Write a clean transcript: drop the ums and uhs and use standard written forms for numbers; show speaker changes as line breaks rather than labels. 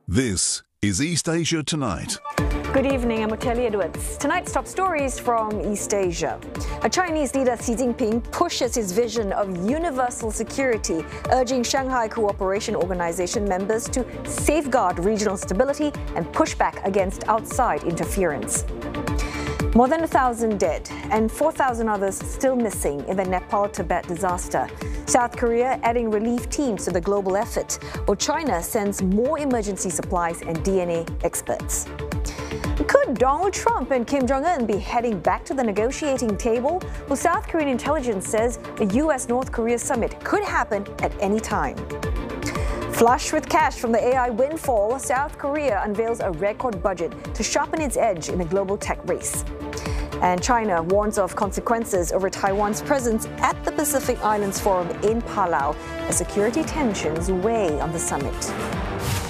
This is East Asia Tonight.
Good evening, I'm Otelia Edwards. Tonight's top stories from East Asia. A Chinese leader, Xi Jinping, pushes his vision of universal security, urging Shanghai Cooperation Organization members to safeguard regional stability and push back against outside interference. More than 1,000 dead and 4,000 others still missing in the Nepal-Tibet disaster. South Korea adding relief teams to the global effort, while China sends more emergency supplies and DNA experts. Could Donald Trump and Kim Jong-un be heading back to the negotiating table? Well, South Korean intelligence says the US-North Korea summit could happen at any time. Flush with cash from the AI windfall, South Korea unveils a record budget to sharpen its edge in the global tech race. And China warns of consequences over Taiwan's presence at the Pacific Islands Forum in Palau as security tensions weigh on the summit.